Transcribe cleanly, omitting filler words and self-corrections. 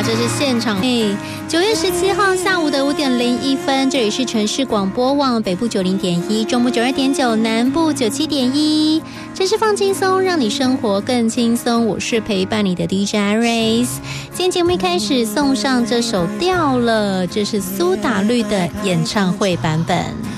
这是现场。9月17号下午的5点01分，这里是城市广播网北部90.1，中部92.9，南部97.1。城市放轻松，让你生活更轻松。我是陪伴你的 DJ Iris。今天节目一开始送上这首《掉了》，这是苏打绿的演唱会版本。